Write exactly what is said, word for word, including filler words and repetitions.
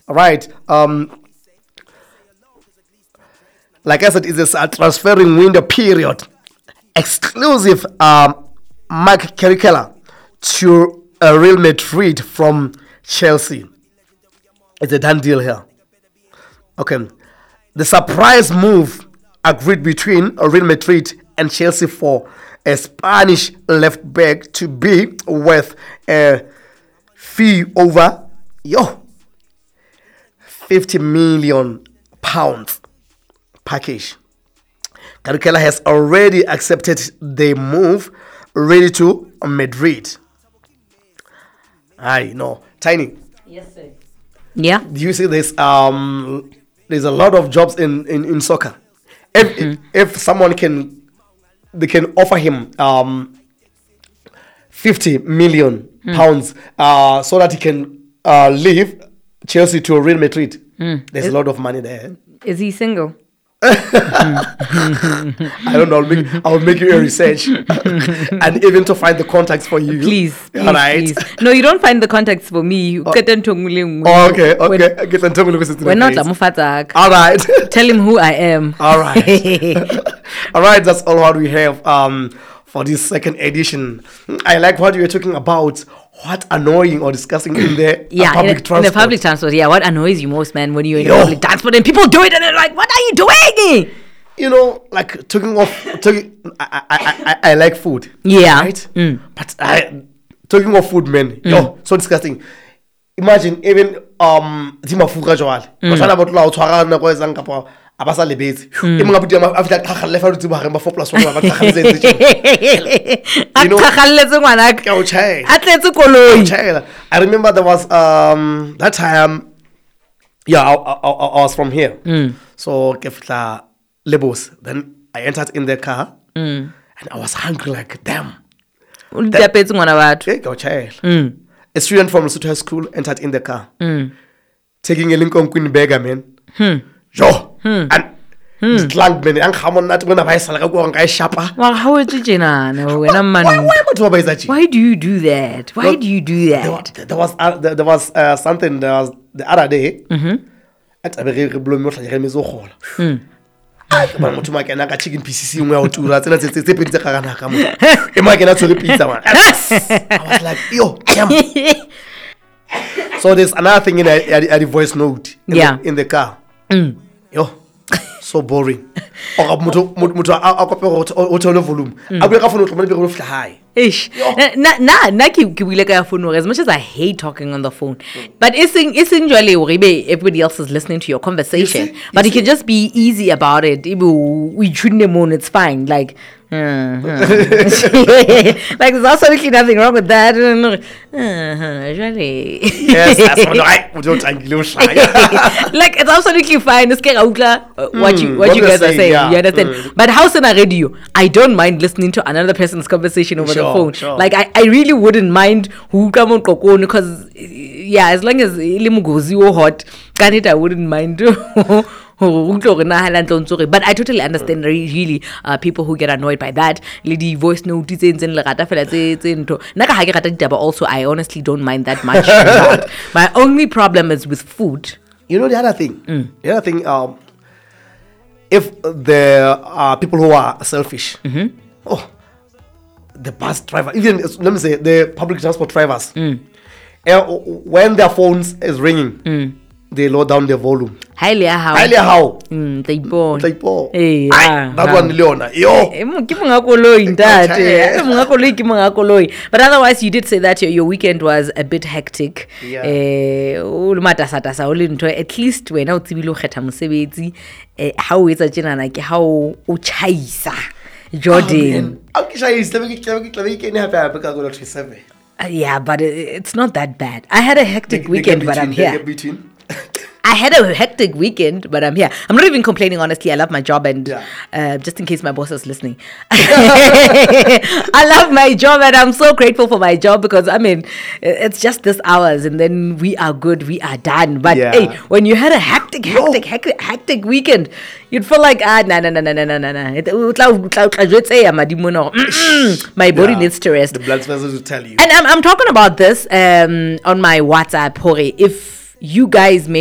All right. Um, like I said, it's a transferring window period. Exclusive um, Mark Caricella to uh, Real Madrid from Chelsea. It's a done deal here. Okay. The surprise move agreed between Real Madrid and Chelsea for a Spanish left back to be worth a fee over yo fifty million pounds package. Caricella has already accepted the move, ready to Madrid. I know, Tiny. Yes, sir. Yeah. Do you see this? Um, there's a lot of jobs in in, in soccer. If mm-hmm. if someone can, they can offer him um fifty million mm. pounds uh so that he can uh leave Chelsea to Real Madrid. Mm. There's is, a lot of money there. Is he single? I don't know. I'll make, I'll make you a research and even to find the contacts for you. Please, please, all right. Please. No, you don't find the contacts for me. Oh, okay, okay. We're not Mufatak. All right. Tell him who I am. All right. All right. That's all what we have um for this second edition. I like what you were talking about. What annoying or disgusting in the yeah, uh, public in, transport. In the public transport, yeah. What annoys you most, man, when you're in Yo. public transport and people do it and they're like, "What are you doing?" You know, like talking of talking. I I, I, I like food. Yeah. Right. Mm. But I talking of food, man. Mm. Yo, so disgusting. Imagine even um Tima Fuga Joal. Masala botla o tshwara na go etsang kapa abasa lebetse. E mga buti ma afita khagalla fa rutsi ba ga ba four plus one ba khagalletse tse. You know, khagalletse ngwana ka o chai. Atletse koloi. I remember there was um that time yeah, I, I, I, I was from here. Mm. So ke fitla Lebos. Then I entered in the car mm. and I was hungry like damn. That, mm. A student from Lesotho High School entered in the car, mm. taking a Lincoln Queen Burger, man. Hmm. Yo, hmm. and it's lang man. And come on, not when I saw go on guy shopper. Well, how is it, Jenna? No, when I'm man. Why, why, why, why do you do that? Why well, do you do that? There, there was uh, there, there was uh, something there was the other day. Mm-hmm. At a very blue Hmm. Motho ma kena ka chicken pieces ngwe o tura tsena tse tse pedi tse ga kana ka mo e ma kena tsore pizza man. I was like yo damn. So there's another thing in a, a, a voice note in, yeah. the, in the car. Mm. Yo so boring. O motho motho a kope o tshole volume a bua ka phone o tlo mo be go fla high. Ish. Na na na ki ki bile ka phone as much as I hate talking on the phone. Mm. But it's it's usually everybody else is listening to your conversation. You see, but you, you can just be easy about it. We shouldn't moan, it's fine. Like uh-huh. Like there's absolutely nothing wrong with that. Uh-huh. Really. Yes, that's what I don't like it's absolutely fine. It's uh, what you what, what you guys are saying. Yeah. You understand? Mm. But house in a radio, I don't mind listening to another person's conversation over sure, the phone. Sure. Like I, I really wouldn't mind who come on kokon because yeah, as long as ilimugozi or hot, can it I wouldn't mind. But I totally understand really uh, people who get annoyed by that. Lady voice note but also I honestly don't mind that much. My only problem is with food. You know the other thing? Mm. The other thing, um, if there are people who are selfish, mm-hmm. oh, the bus driver, even let me say the public transport drivers, mm. uh, when their phones is ringing, mm. they lower down the volume. Highly how? Highly how? Mm, they born. They born. Hey, that yeah. one Leona. Yo. But otherwise, you did say that your, your weekend was a bit hectic. Yeah. At least when I was how is it like how uchaisa Jordan. Uh, yeah, but it, it's not that bad. I had a hectic they, weekend, they but I'm here. I had a hectic weekend, but I'm here. I'm not even complaining, honestly. I love my job, and yeah. uh, just in case my boss is listening, I love my job, and I'm so grateful for my job because, I mean, it's just this hours, and then we are good, we are done. But yeah. hey, when you had a hectic, hectic, hectic, hectic weekend, you'd feel like, ah, no, no, no, no, no, no, no, no. My body yeah. needs to rest. The blood vessels will tell you. And I'm, I'm talking about this um, on my WhatsApp, Hori. If you guys may